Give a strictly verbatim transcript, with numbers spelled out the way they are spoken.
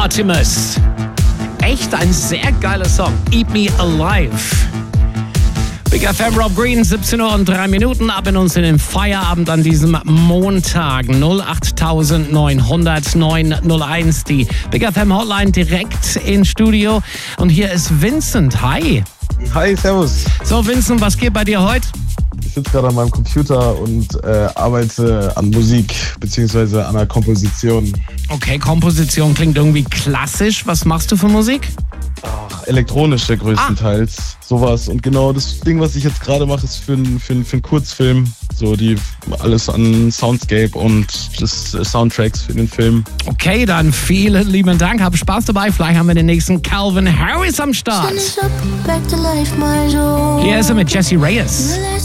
Artemis. Echt ein sehr geiler Song. Eat Me Alive. Big F M, Rob Green, siebzehn Uhr und drei Minuten. Ab in uns in den Feierabend an diesem Montag. null acht neun null null neun null eins, die Big F M Hotline direkt ins Studio. Und hier ist Vincent. Hi. Hi, servus. So, Vincent, was geht bei dir heute? Ich sitze gerade an meinem Computer und äh, arbeite an Musik, beziehungsweise an einer Komposition. Okay, Komposition klingt irgendwie klassisch. Was machst du für Musik? Ach, elektronische größtenteils. Ah. Sowas. Und genau das Ding, was ich jetzt gerade mache, ist für einen für für ein Kurzfilm. So die alles an Soundscape und das Soundtracks für den Film. Okay, dann vielen lieben Dank. Hab Spaß dabei. Vielleicht haben wir den nächsten Calvin Harris am Start. Hier ist er mit Jessie Reyes.